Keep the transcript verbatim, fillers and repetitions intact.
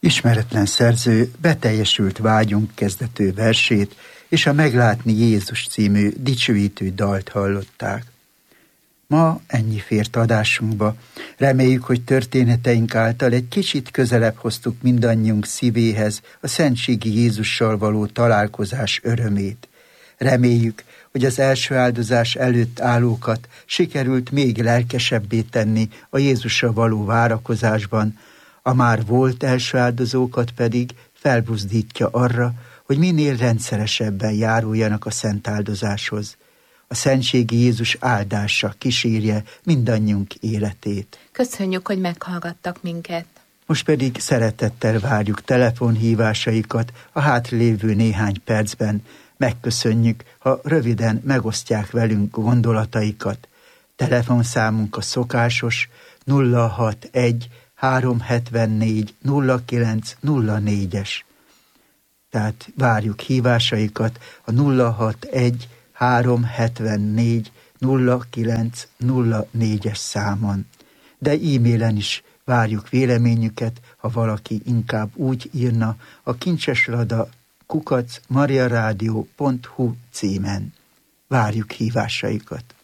Ismeretlen szerző beteljesült vágyunk kezdető versét és a Meglátni Jézus című dicsőítő dalt hallották. Ma ennyi fért adásunkba. Reméljük, hogy történeteink által egy kicsit közelebb hoztuk mindannyiunk szívéhez a szentségi Jézussal való találkozás örömét. Reméljük, hogy az első áldozás előtt állókat sikerült még lelkesebbé tenni a Jézusra való várakozásban, a már volt első áldozókat pedig felbuzdítja arra, hogy minél rendszeresebben járuljanak a szent áldozáshoz. A szentségi Jézus áldása kísérje mindannyiunk életét. Köszönjük, hogy meghallgattak minket. Most pedig szeretettel várjuk telefonhívásaikat a hátralévő néhány percben. Megköszönjük, ha röviden megosztják velünk gondolataikat. Telefonszámunk a szokásos nulla hatvanegy háromszázhetvennégy nulla kilenc nulla négyes. Tehát várjuk hívásaikat a nulla hatvanegy háromszázhetvennégy nulla kilenc nulla négyes számon. De e-mailen is várjuk véleményüket, ha valaki inkább úgy írna a kincseslada kukac mariaradio pont hu címen. Várjuk hívásaikat.